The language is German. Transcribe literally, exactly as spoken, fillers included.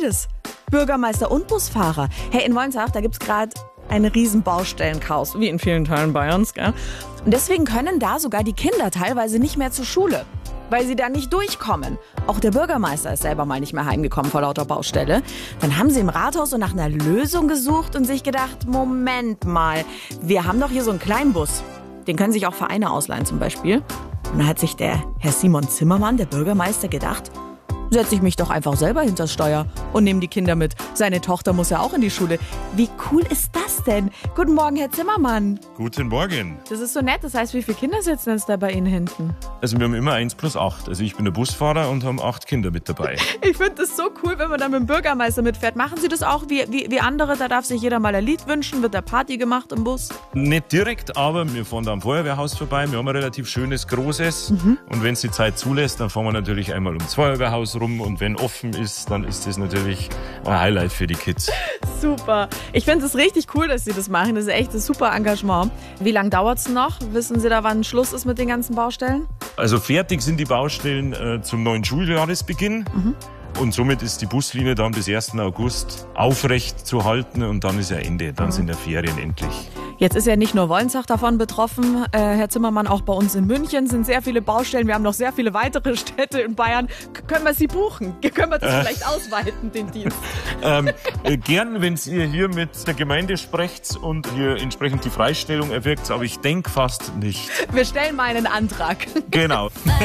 beides. Bürgermeister und Busfahrer. Hey, in Wolnsach, da gibt's gerade ein riesen Baustellenchaos, wie in vielen Teilen Bayerns, gell? Und deswegen können da sogar die Kinder teilweise nicht mehr zur Schule, weil sie da nicht durchkommen. Auch der Bürgermeister ist selber mal nicht mehr heimgekommen vor lauter Baustelle. Dann haben sie im Rathaus so nach einer Lösung gesucht und sich gedacht, Moment mal, wir haben doch hier so einen Kleinbus. Den können sich auch Vereine ausleihen zum Beispiel. Und dann hat sich der Herr Simon Zimmermann, der Bürgermeister, gedacht, setze ich mich doch einfach selber hinters Steuer und nehme die Kinder mit. Seine Tochter muss ja auch in die Schule. Wie cool ist das denn? Guten Morgen, Herr Zimmermann. Guten Morgen. Das ist so nett. Das heißt, wie viele Kinder sitzen jetzt da bei Ihnen hinten? Also wir haben immer eins plus acht. Also ich bin der Busfahrer und haben acht Kinder mit dabei. Ich finde das so cool, wenn man dann mit dem Bürgermeister mitfährt. Machen Sie das auch wie, wie, wie andere? Da darf sich jeder mal ein Lied wünschen. Wird da Party gemacht im Bus? Nicht direkt, aber wir fahren da am Feuerwehrhaus vorbei. Wir haben ein relativ schönes, großes. Mhm. Und wenn es die Zeit zulässt, dann fahren wir natürlich einmal ums Feuerwehrhaus rum. Und wenn offen ist, dann ist das natürlich ein Highlight für die Kids. Super. Ich finde es richtig cool, dass Sie das machen. Das ist echt ein super Engagement. Wie lange dauert es noch? Wissen Sie da, wann Schluss ist mit den ganzen Baustellen? Also fertig sind die Baustellen äh, zum neuen Schuljahresbeginn. Mhm. Und somit ist die Buslinie dann bis ersten August aufrecht zu halten und dann ist ja Ende. Dann mhm. sind ja Ferien endlich. Jetzt ist ja nicht nur Wolnsach davon betroffen, äh, Herr Zimmermann, auch bei uns in München sind sehr viele Baustellen. Wir haben noch sehr viele weitere Städte in Bayern. K- können wir Sie buchen? Können wir das äh. vielleicht ausweiten, den Dienst? ähm, äh, gern, wenn ihr hier mit der Gemeinde sprecht und hier entsprechend die Freistellung erwirkt, aber ich denke fast nicht. Wir stellen mal einen Antrag. Genau.